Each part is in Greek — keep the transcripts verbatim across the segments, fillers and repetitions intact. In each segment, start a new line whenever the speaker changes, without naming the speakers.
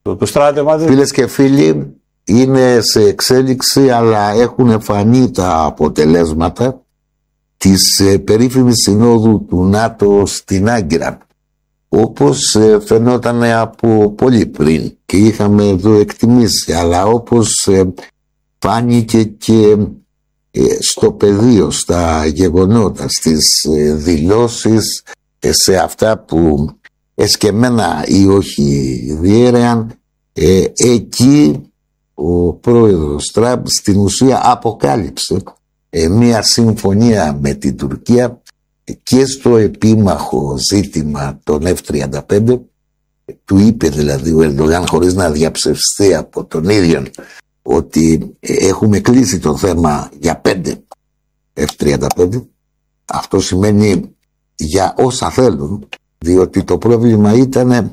το, το στράτευμα.
Φίλες και φίλοι, είναι σε εξέλιξη, αλλά έχουν φανεί τα αποτελέσματα της ε, περίφημης συνόδου του ΝΑΤΟ στην Άγκυρα, όπως ε, φαινόταν από πολύ πριν και είχαμε εδώ εκτιμήσει, αλλά όπως ε, φάνηκε και ε, στο πεδίο, στα γεγονότα, στις ε, δηλώσεις, ε, σε αυτά που εσκεμμένα ή όχι διέρεαν, ε, εκεί ο πρόεδρος Τραμπ στην ουσία αποκάλυψε ε, μια συμφωνία με την Τουρκία και στο επίμαχο ζήτημα των εφ τριάντα πέντε. Του είπε δηλαδή ο Ερντογάν, χωρίς να διαψευστεί από τον ίδιο, ότι έχουμε κλείσει το θέμα για πέντε εφ τριάντα πέντε. Αυτό σημαίνει για όσα θέλουν, διότι το πρόβλημα ήταν ε,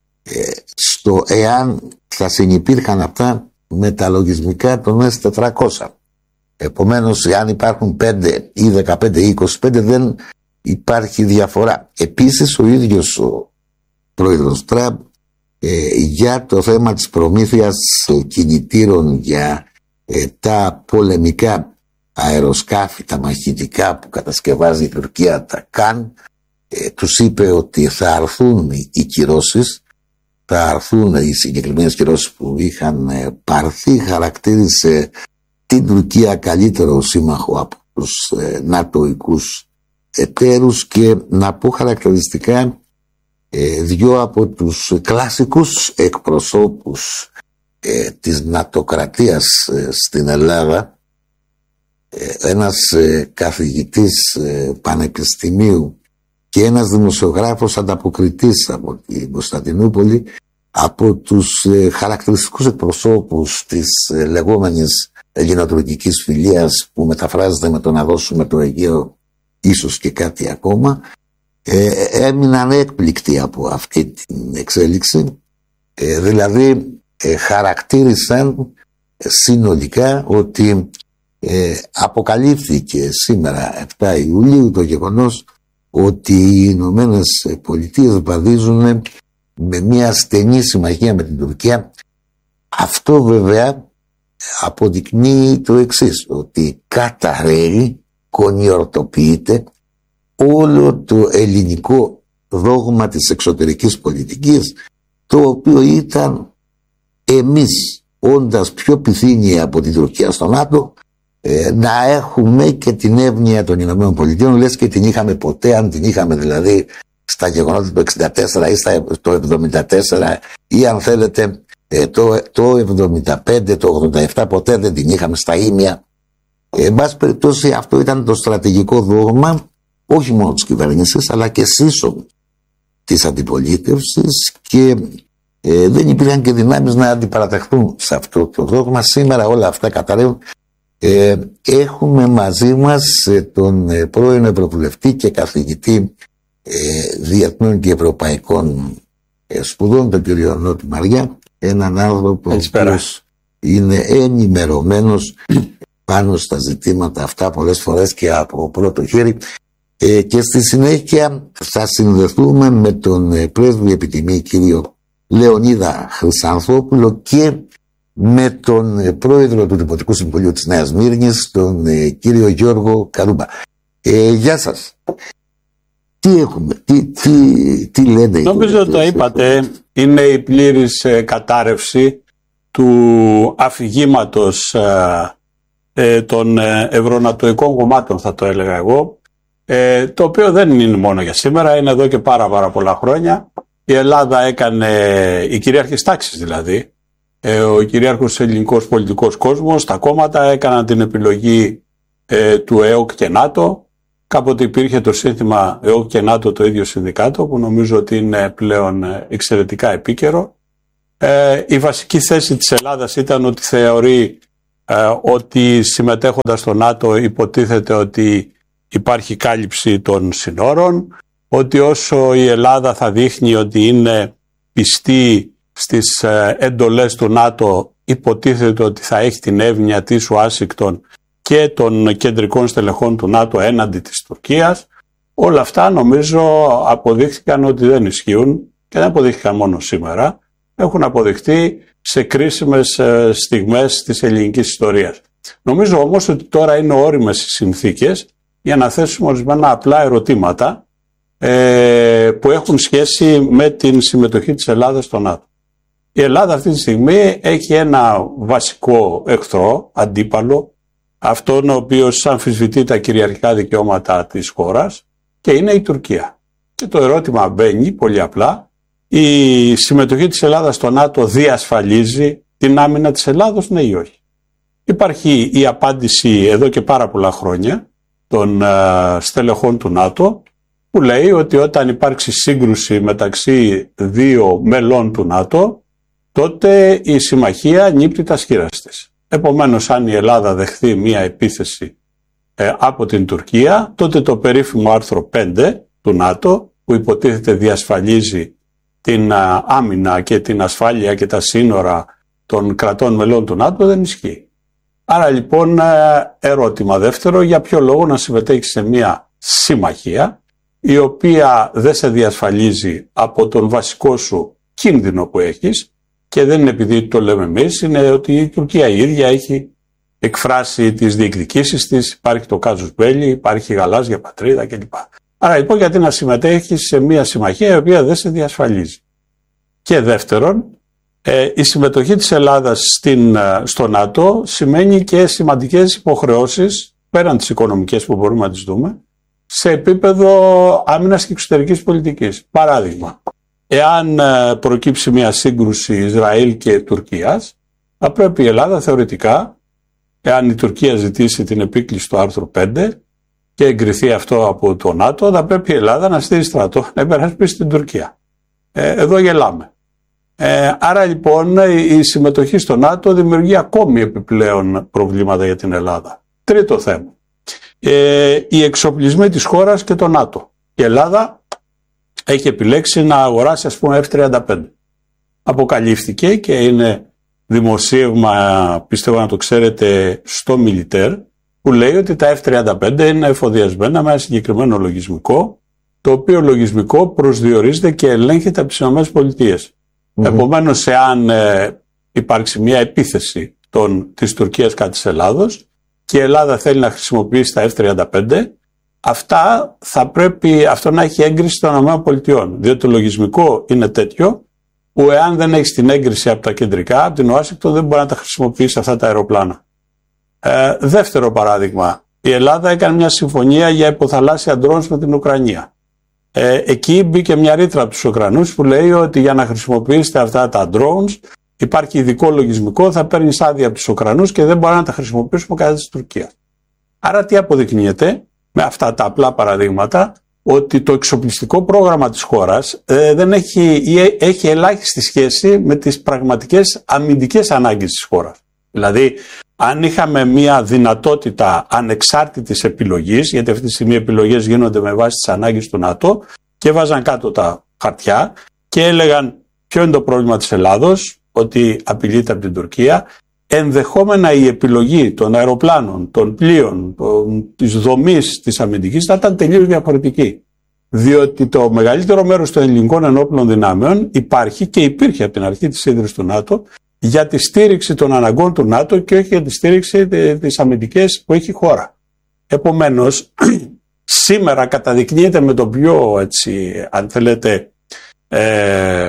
στο εάν θα συνυπήρχαν αυτά με τα λογισμικά των ες τετρακόσια. Επομένως, εάν υπάρχουν πέντε ή δεκαπέντε ή είκοσι πέντε, δεν υπάρχει διαφορά. Επίσης, ο ίδιος ο πρόεδρος Τραμπ ε, για το θέμα της προμήθειας κινητήρων για ε, τα πολεμικά αεροσκάφη, τα μαχητικά που κατασκευάζει η Τουρκία, τα ΚΑΝ, ε, τους είπε ότι θα αρθούν οι κυρώσεις, θα αρθούν οι συγκεκριμένες κυρώσεις που είχαν ε, πάρθει. Χαρακτήρισε την Τουρκία καλύτερο σύμμαχο από τους ε, νατοικούς εταίρους και να πω χαρακτηριστικά ε, δυο από τους κλασικούς εκπροσώπους ε, της νατοκρατίας ε, στην Ελλάδα, ε, ένας ε, καθηγητής ε, πανεπιστημίου και ένας δημοσιογράφος ανταποκριτής από την Κωνσταντινούπολη, από τους ε, χαρακτηριστικούς εκπροσώπους της ε, λεγόμενης ελληνοτουρκικής φιλίας, που μεταφράζεται με το να δώσουμε το Αιγαίο ίσως και κάτι ακόμα, ε, έμειναν έκπληκτοι από αυτή την εξέλιξη. Ε, δηλαδή ε, χαρακτήρισαν συνολικά ότι ε, αποκαλύφθηκε σήμερα επτά Ιουλίου το γεγονός ότι οι Ηνωμένες Πολιτείες βαδίζουν με μια στενή συμμαχία με την Τουρκία. Αυτό βέβαια αποδεικνύει το εξής, ότι καταραίει, κονιορτοποιείται όλο το ελληνικό δόγμα της εξωτερικής πολιτικής, το οποίο ήταν εμείς, όντας πιο πυθύνοι από την Τουρκία στο ΝΑΤΟ, ε, να έχουμε και την εύνοια των Ηνωμένων Πολιτείων, λες και την είχαμε ποτέ, αν την είχαμε δηλαδή στα γεγονότα του εξήντα τέσσερα ή στα, το εβδομήντα τέσσερα, ή αν θέλετε ε, το, το εβδομήντα πέντε, το ογδόντα επτά, ποτέ δεν την είχαμε στα ίμια. Ε, εν πάση περιπτώσει, αυτό ήταν το στρατηγικό δόγμα όχι μόνο της κυβέρνησης, αλλά και σύσσωμη της αντιπολίτευσης, και ε, δεν υπήρχαν και δυνάμεις να αντιπαρατεχθούν σε αυτό το δόγμα. Σήμερα όλα αυτά καταρρεύουν. Ε, έχουμε μαζί μας ε, τον ε, πρώην Ευρωβουλευτή και καθηγητή ε, διεθνών και ευρωπαϊκών ε, σπουδών, τον κύριο Νότι Μαριά, έναν άνθρωπο που είναι ενημερωμένος πάνω στα ζητήματα αυτά πολλές φορές και από πρώτο χέρι. Ε, και στη συνέχεια θα συνδεθούμε με τον ε, πρέσβη επιτιμή κύριο Λεωνίδα Χρυσανθόπουλο και με τον ε, πρόεδρο του Δημοτικού Συμβουλίου της Νέας Μύρνης, τον ε, κύριο Γιώργο Καρούμπα. Ε, γεια σας. Τι έχουμε, τι, τι, τι λένε?
Νομίζω το είπατε, είναι η πλήρης ε, κατάρρευση του αφηγήματος ε, ε, των ε, ευρωνατοικών κομμάτων, θα το έλεγα εγώ, ε, το οποίο δεν είναι μόνο για σήμερα, είναι εδώ και πάρα πάρα πολλά χρόνια. Η Ελλάδα έκανε, οι κυρίαρχες τάξεις δηλαδή, ε, ο κυρίαρχος ελληνικός πολιτικός κόσμος, τα κόμματα έκαναν την επιλογή ε, του ΕΟΚ και ΝΑΤΟ. Κάποτε υπήρχε το σύνθημα ΕΟΚ και ΝΑΤΟ, το ίδιο συνδικάτο, που νομίζω ότι είναι πλέον εξαιρετικά επίκαιρο. Ε, η βασική θέση της Ελλάδας ήταν ότι θεωρεί ε, ότι συμμετέχοντας στο ΝΑΤΟ υποτίθεται ότι υπάρχει κάλυψη των συνόρων, ότι όσο η Ελλάδα θα δείχνει ότι είναι πιστή στις ε, εντολές του ΝΑΤΟ, υποτίθεται ότι θα έχει την εύνοια της Ουάσιγκτον και των κεντρικών στελεχών του ΝΑΤΟ έναντι της Τουρκίας. Όλα αυτά νομίζω αποδείχθηκαν ότι δεν ισχύουν, και δεν αποδείχθηκαν μόνο σήμερα. έχουν αποδειχτεί σε κρίσιμες στιγμές της ελληνικής ιστορίας. Νομίζω όμως ότι τώρα είναι ώριμες οι συνθήκες για να θέσουμε ορισμένα απλά ερωτήματα ε, που έχουν σχέση με την συμμετοχή της Ελλάδας στο ΝΑΤΟ. Η Ελλάδα αυτή τη στιγμή έχει ένα βασικό εχθρό, αντίπαλο, αυτόν ο οποίος αμφισβητεί τα κυριαρχικά δικαιώματα της χώρας, και είναι η Τουρκία. Και το ερώτημα μπαίνει πολύ απλά: η συμμετοχή της Ελλάδας στο ΝΑΤΟ διασφαλίζει την άμυνα της Ελλάδος, ναι ή όχι? Υπάρχει η απάντηση εδώ και πάρα πολλά χρόνια των uh, στελεχών του ΝΑΤΟ, που λέει ότι όταν υπάρξει σύγκρουση μεταξύ δύο μελών του ΝΑΤΟ, τότε η συμμαχία νύπτει τα σκύρας της. Επομένως, αν η Ελλάδα δεχθεί μία επίθεση ε, από την Τουρκία, τότε το περίφημο άρθρο πέντε του ΝΑΤΟ, που υποτίθεται διασφαλίζει την α, άμυνα και την ασφάλεια και τα σύνορα των κρατών μελών του ΝΑΤΟ, δεν ισχύει. Άρα λοιπόν, ερώτημα δεύτερο: για ποιο λόγο να συμμετέχει σε μία συμμαχία η οποία δεν σε διασφαλίζει από τον βασικό σου κίνδυνο που έχεις? Και δεν είναι επειδή το λέμε εμείς, είναι ότι η Τουρκία η ίδια έχει εκφράσει τις διεκδικήσεις της, υπάρχει το κάζους μπέλι, υπάρχει η γαλάζια πατρίδα κλπ. Άρα λοιπόν, γιατί να συμμετέχεις σε μια συμμαχία η οποία δεν σε διασφαλίζει? Και δεύτερον, ε, η συμμετοχή της Ελλάδας στην, στο ΝΑΤΟ σημαίνει και σημαντικές υποχρεώσεις, πέραν τις οικονομικές που μπορούμε να τις δούμε, σε επίπεδο άμυνας και εξωτερικής πολιτικής. Παράδειγμα, εάν προκύψει μια σύγκρουση Ισραήλ και Τουρκίας, θα πρέπει η Ελλάδα θεωρητικά, εάν η Τουρκία ζητήσει την επίκληση του άρθρου πέντε και εγκριθεί αυτό από το ΝΑΤΟ, θα πρέπει η Ελλάδα να στείλει στρατό να υπερασπίσει την Τουρκία. Ε, εδώ γελάμε. Ε, άρα λοιπόν, η συμμετοχή στο ΝΑΤΟ δημιουργεί ακόμη επιπλέον προβλήματα για την Ελλάδα. Τρίτο θέμα. Ε, οι εξοπλισμοί της χώρας και το ΝΑΤΟ. Η Ελλάδα έχει επιλέξει να αγοράσει, ας πούμε, εφ τριάντα πέντε. Αποκαλύφθηκε και είναι δημοσίευμα, πιστεύω να το ξέρετε, στο Militaire, που λέει ότι τα εφ τριάντα πέντε είναι εφοδιασμένα με ένα συγκεκριμένο λογισμικό, το οποίο λογισμικό προσδιορίζεται και ελέγχεται από τις ΗΠΑ. Mm-hmm. Επομένως, εάν ε, υπάρξει μια επίθεση των, της Τουρκίας κατά της Ελλάδος και η Ελλάδα θέλει να χρησιμοποιήσει τα εφ τριάντα πέντε, αυτά θα πρέπει αυτό να έχει έγκριση των ΗΠΑ, διότι το λογισμικό είναι τέτοιο που εάν δεν έχει την έγκριση από τα κεντρικά, από την Ουάσιγκτον, δεν μπορεί να τα χρησιμοποιήσει αυτά τα αεροπλάνα. Ε, δεύτερο παράδειγμα, η Ελλάδα έκανε μια συμφωνία για υποθαλάσσια drones με την Ουκρανία. Ε, εκεί μπήκε μια ρήτρα από τους Ουκρανούς που λέει ότι για να χρησιμοποιήσετε αυτά τα drones υπάρχει ειδικό λογισμικό, θα παίρνεις άδεια από τους Ουκρανούς και δεν μπορεί να τα χρησιμοποιήσουμε κατά της Τουρκίας. Άρα τι αποδεικνύεται με αυτά τα απλά παραδείγματα? Ότι το εξοπλιστικό πρόγραμμα της χώρας ε, δεν έχει, ή έχει ελάχιστη σχέση με τις πραγματικές αμυντικές ανάγκες της χώρας. Δηλαδή, αν είχαμε μια δυνατότητα ανεξάρτητης επιλογής, γιατί αυτή τη στιγμή οι επιλογές γίνονται με βάση τις ανάγκες του ΝΑΤΟ, και βάζαν κάτω τα χαρτιά και έλεγαν ποιο είναι το πρόβλημα της Ελλάδος, ότι απειλείται από την Τουρκία, ενδεχόμενα η επιλογή των αεροπλάνων, των πλοίων, των, της δομής της αμυντικής θα ήταν τελείως διαφορετική. Διότι το μεγαλύτερο μέρος των ελληνικών ενόπλων δυνάμεων υπάρχει και υπήρχε από την αρχή της ίδρυσης του ΝΑΤΟ για τη στήριξη των αναγκών του ΝΑΤΟ και όχι για τη στήριξη της αμυντικής που έχει η χώρα. Επομένως, σήμερα καταδεικνύεται με τον πιο, έτσι, αν θέλετε, ε,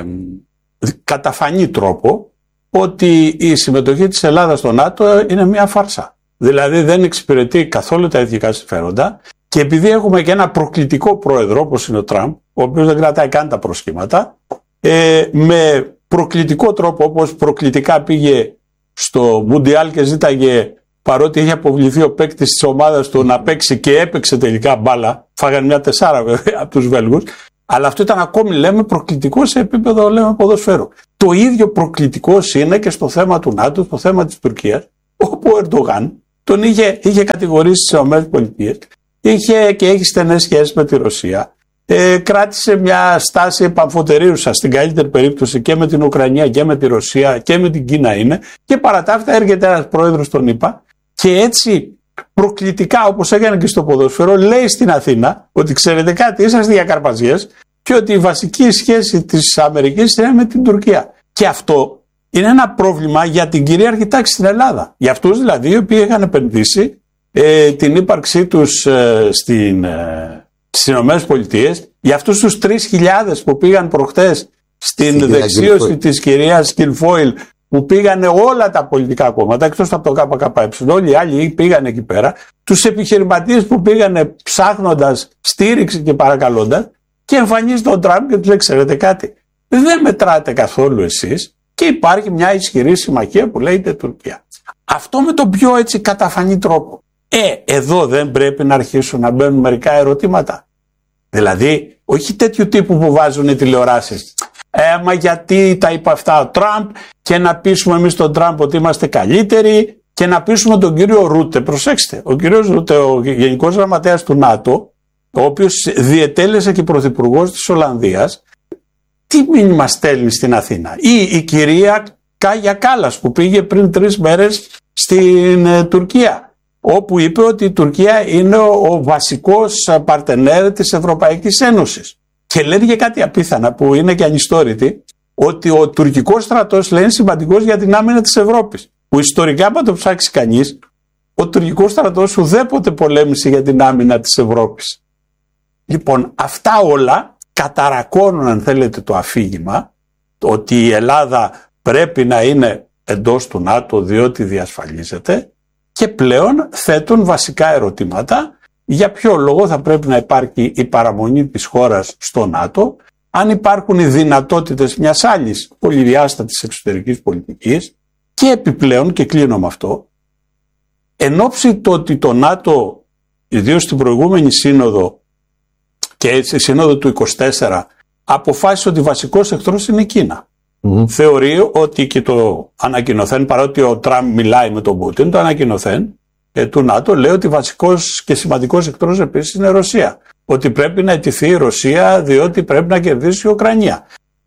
καταφανή τρόπο ότι η συμμετοχή της Ελλάδας στο ΝΑΤΟ είναι μια φάρσα. Δηλαδή δεν εξυπηρετεί καθόλου τα εθνικά συμφέροντα, και επειδή έχουμε και ένα προκλητικό πρόεδρο όπως είναι ο Τραμπ, ο οποίος δεν κρατάει καν τα προσχήματα, ε, με προκλητικό τρόπο, όπως προκλητικά πήγε στο Μουντιάλ και ζήταγε, παρότι είχε αποβληθεί ο παίκτης της ομάδας του, να παίξει και έπαιξε τελικά μπάλα, φάγανε μια τεσσάρα βέβαια από τους Βέλγους, αλλά αυτό ήταν ακόμη, λέμε, προκλητικό σε επίπεδο, λέμε, ποδοσφαίρου. Το ίδιο προκλητικός είναι και στο θέμα του ΝΑΤΟ, στο θέμα της Τουρκίας, όπου ο Ερντογάν τον είχε, είχε κατηγορήσει στις ΗΠΑ, είχε και έχει στενές σχέσεις με τη Ρωσία, ε, κράτησε μια στάση επαμφωτερίουσα στην καλύτερη περίπτωση και με την Ουκρανία και με τη Ρωσία και με την Κίνα είναι, και παρά τα αυτά έρχεται ένας πρόεδρος των ΗΠΑ και έτσι προκλητικά, όπως έκανε και στο ποδόσφαιρο, λέει στην Αθήνα ότι ξέρετε κάτι, είσαστε διακαρπαζιές και ότι η βασική σχέση της Αμερικής είναι με την Τουρκία. Και αυτό είναι ένα πρόβλημα για την κυρίαρχη τάξη στην Ελλάδα. Για αυτούς δηλαδή οι οποίοι είχαν επενδύσει ε, την ύπαρξή τους ε, στην, ε, στις Ηνωμένες Πολιτείες, για αυτούς τους τρεις χιλιάδες που πήγαν προχτές στην Στην δεξίωση της κυρίας Κιλφόιλ, που πήγανε όλα τα πολιτικά κόμματα εκτός από το ΚΚΕ, όλοι οι άλλοι πήγανε εκεί πέρα, τους επιχειρηματίες που πήγανε ψάχνοντας στήριξη και παρακαλώντας, και εμφανίζεται ο Τραμπ και τους λέει: ξέρετε κάτι, δεν μετράτε καθόλου εσείς και υπάρχει μια ισχυρή συμμαχία που λέγεται Τουρκία. Αυτό με τον πιο έτσι καταφανή τρόπο. Ε, εδώ δεν πρέπει να αρχίσουν να μπαίνουν μερικά ερωτήματα. Δηλαδή, όχι τέτοιου τύπου που βάζουν οι τηλεοράσεις. Ε, μα γιατί τα είπε αυτά ο Τραμπ, και να πείσουμε εμείς τον Τραμπ ότι είμαστε καλύτεροι, και να πείσουμε τον κύριο Ρούτε. Προσέξτε, ο κύριος Ρούτε, ο Γενικός Γραμματέας του ΝΑΤΟ, ο οποίος διετέλεσε και πρωθυπουργός της Ολλανδίας, τι μήνυμα στέλνει στην Αθήνα? Ή η κυρία Κάγια Κάλλας που πήγε πριν τρεις μέρες στην ε, Τουρκία, όπου είπε ότι η Τουρκία είναι ο, ο βασικός παρτενέρ της Ευρωπαϊκής Ένωσης. Και λένε και κάτι απίθανα που είναι και ανιστόρητη, ότι ο τουρκικός στρατός λέει είναι σημαντικός για την άμυνα της Ευρώπης. Που ιστορικά, αν το ψάξει κανείς, ο τουρκικός στρατός ουδέποτε πολέμησε για την άμυνα της Ευρώπης. Λοιπόν, αυτά όλα καταρακώνουν, αν θέλετε, το αφήγημα ότι η Ελλάδα πρέπει να είναι εντός του ΝΑΤΟ διότι διασφαλίζεται, και πλέον θέτουν βασικά ερωτήματα. Για ποιο λόγο θα πρέπει να υπάρχει η παραμονή της χώρας στο ΝΑΤΟ, αν υπάρχουν οι δυνατότητες μιας άλλης πολυδιάστατης εξωτερικής πολιτικής, και επιπλέον, και κλείνω με αυτό, εν ώψη το ότι το ΝΑΤΟ, ιδίως στην προηγούμενη σύνοδο και στη σύνοδο του είκοσι τέσσερα, αποφάσισε ότι βασικός εχθρός είναι η Κίνα. Mm. Θεωρεί ότι, και το ανακοινωθέν, παρότι ο Τραμπ μιλάει με τον Πούτιν, το ανακοινωθέν του ΝΑΤΟ λέει ότι βασικός και σημαντικός εχθρός επίσης είναι η Ρωσία. Ότι πρέπει να αιτηθεί η Ρωσία διότι πρέπει να κερδίσει η Ουκρανία.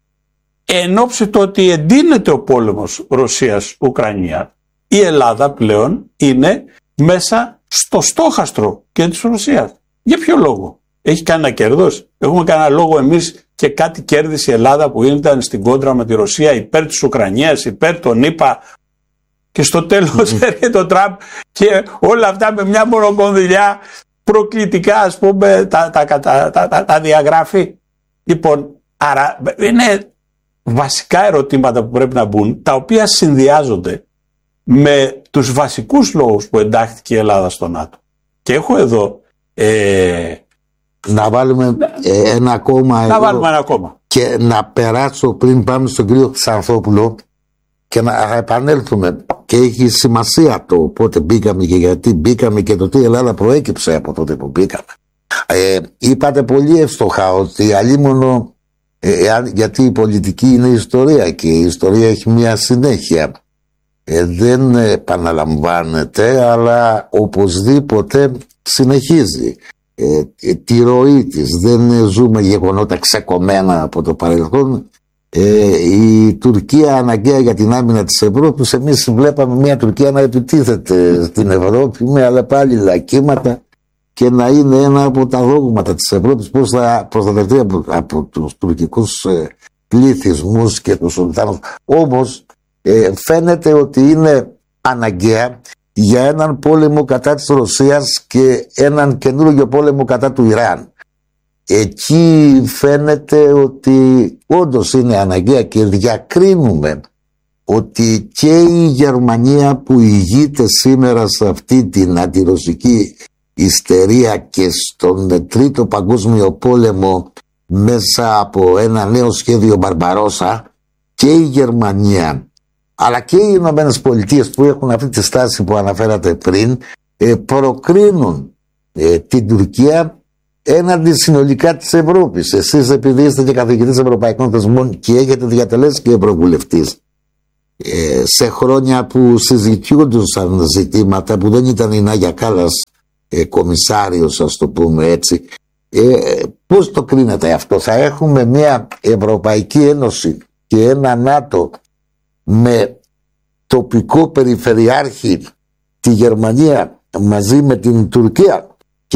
Εν ώψη το ότι εντείνεται ο πόλεμος Ρωσίας-Ουκρανία, η Ελλάδα πλέον είναι μέσα στο στόχαστρο και της Ρωσίας. Για ποιο λόγο? Έχει κανένα κέρδος? Έχουμε κανένα λόγο εμείς και κάτι κέρδισε η Ελλάδα που ήταν στην κόντρα με τη Ρωσία υπέρ της Ουκρανίας, υπέρ των ΗΠΑ? Και στο τέλος έρχεται ο Τραμπ και όλα αυτά με μια μονοκονδυλιά προκλητικά, ας πούμε, τα, τα, τα, τα, τα, τα διαγράφει. Λοιπόν, άρα είναι βασικά ερωτήματα που πρέπει να μπουν, τα οποία συνδυάζονται με τους βασικούς λόγους που εντάχθηκε η Ελλάδα στο ΝΑΤΟ. Και έχω εδώ ε,
να βάλουμε ε, ένα ακόμα,
να βάλουμε ένα ακόμα
και να περάσω πριν πάμε στον κύριο Ξανθόπουλο και να επανέλθουμε, και έχει σημασία το πότε μπήκαμε και γιατί μπήκαμε και το τι η Ελλάδα προέκυψε από τότε που μπήκαμε. Ε, είπατε πολύ εύστοχα ότι αλίμονο, ε, γιατί η πολιτική είναι η ιστορία και η ιστορία έχει μια συνέχεια. Ε, δεν επαναλαμβάνεται, αλλά οπωσδήποτε συνεχίζει ε, ε, τη ροή της. Δεν ζούμε γεγονότα ξεκομμένα από το παρελθόν. Ε, η Τουρκία αναγκαία για την άμυνα της Ευρώπης. Εμείς βλέπαμε μια Τουρκία να επιτίθεται στην Ευρώπη με άλλα πάλι λακκύματα και να είναι ένα από τα δόγματα της Ευρώπης, πώς θα προστατευτεί από, από τους τουρκικούς ε, πληθυσμούς και τους Σουλτάνους. Όμως ε, φαίνεται ότι είναι αναγκαία για έναν πόλεμο κατά της Ρωσίας και έναν καινούργιο πόλεμο κατά του Ιράν. Εκεί φαίνεται ότι όντως είναι αναγκαία και διακρίνουμε ότι και η Γερμανία που ηγείται σήμερα σε αυτή την αντιρωσική ιστερία και στον Τρίτο Παγκόσμιο Πόλεμο μέσα από ένα νέο σχέδιο Μπαρμπαρόσα, και η Γερμανία αλλά και οι Ηνωμένες Πολιτείες που έχουν αυτή τη στάση που αναφέρατε πριν προκρίνουν την Τουρκία έναντι συνολικά της Ευρώπης. Εσείς, επειδή είστε και καθηγητής ευρωπαϊκών θεσμών και έχετε διατελέσει και ευρωβουλευτής ε, σε χρόνια που συζητιούντουσαν ζητήματα που δεν ήταν η Νάγια Κάλλας ε, κομισάριος, ας το πούμε έτσι, ε, πώς το κρίνετε αυτό? Θα έχουμε μια Ευρωπαϊκή Ένωση και ένα ΝΑΤΟ με τοπικό περιφερειάρχη τη Γερμανία μαζί με την Τουρκία?